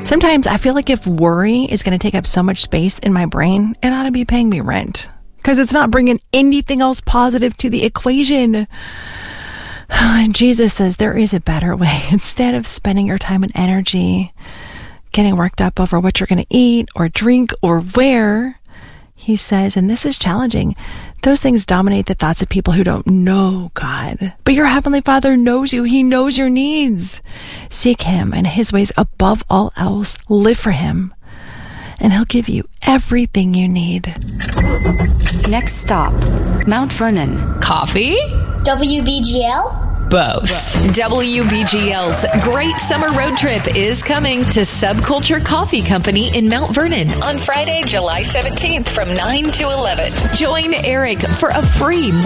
Sometimes I feel like if worry is going to take up so much space in my brain, it ought to be paying me rent. Because it's not bringing anything else positive to the equation. And Jesus says there is a better way. Instead of spending your time and energy getting worked up over what you're going to eat or drink or wear, he says, and this is challenging, those things dominate the thoughts of people who don't know God. But your Heavenly Father knows you. He knows your needs. Seek Him and His ways above all else. Live for Him, and He'll give you everything you need. Next stop, Mount Vernon. Coffee? WBGL? Both. WBGL's Great Summer Road Trip is coming to Subculture Coffee Company in Mount Vernon on Friday, July 17th from 9 to 11. Join Eric for a free